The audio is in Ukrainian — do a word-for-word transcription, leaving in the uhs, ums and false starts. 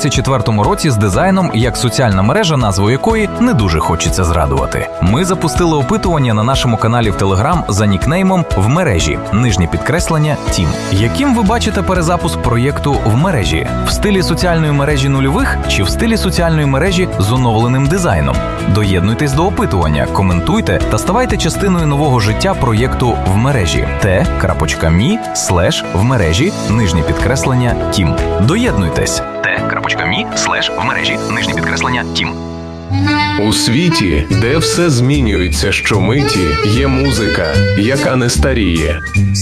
двадцять четвертому році з дизайном як соціальна мережа, назву якої не дуже хочеться зрадувати. Ми запустили опитування на нашому каналі в Телеграм за нікнеймом «В мережі», нижнє підкреслення «Тім». Яким ви бачите перезапуск проєкту «В мережі»? В стилі соціальної мережі нульових чи в стилі соціальної мережі з оновленим дизайном? Доєднуйтесь до опитування, коментуйте та ставайте частиною нового життя проєкту «В мережі» t.me слеш в мережі, нижнє підкреслення «Тім». Доєднуйтесь t.me слеш в мережі, нижнє підкреслення «Тім». У світі, де все змінюється щомиті, є музика, яка не старіє.